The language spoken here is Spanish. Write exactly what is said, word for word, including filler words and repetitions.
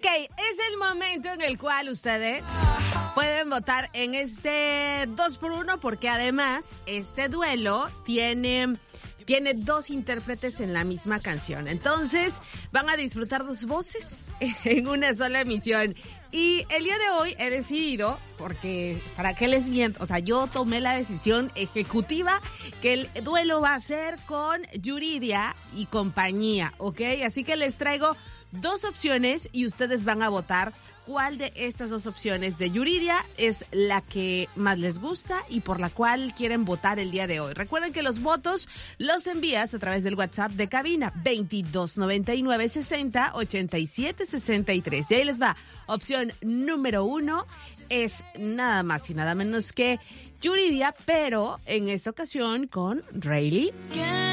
es el momento en el cual ustedes pueden votar en este dos por uno porque además este duelo tiene... Tiene dos intérpretes en la misma canción. Entonces, van a disfrutar dos voces en una sola emisión. Y el día de hoy he decidido, porque para qué les miento, o sea, yo tomé la decisión ejecutiva que el duelo va a ser con Yuridia y compañía, ¿ok? Así que les traigo dos opciones y ustedes van a votar cuál de estas dos opciones de Yuridia es la que más les gusta y por la cual quieren votar el día de hoy. Recuerden que los votos los envías a través del WhatsApp de cabina veintidós noventa y nueve sesenta ochenta y siete sesenta y tres. Y ahí les va. Opción número uno es nada más y nada menos que Yuridia, pero en esta ocasión con Rayleigh.